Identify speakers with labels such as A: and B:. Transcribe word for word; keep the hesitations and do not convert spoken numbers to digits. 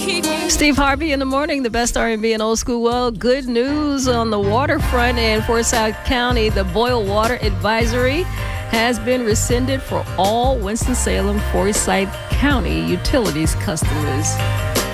A: Steve Harvey in the morning, the best R and B and old school. Well, good news on the waterfront in Forsyth County. The boil water advisory has been rescinded for all Winston-Salem, Forsyth County utilities customers.